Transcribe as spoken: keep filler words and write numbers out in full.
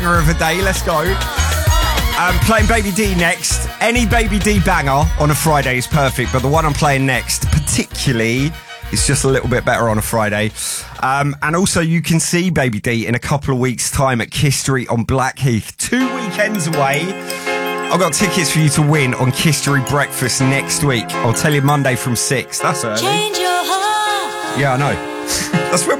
of a day. Let's go. I'm playing Baby D next. Any Baby D banger on a Friday is perfect, but the one I'm playing next, particularly, is just a little bit better on a Friday. Um, and also, you can see Baby D in a couple of weeks' time at Kiss Street on Blackheath. Two weekends away. I've got tickets for you to win on Kiss Street Breakfast next week. I'll tell you Monday from six. That's early. Change your heart. Yeah, I know. That's when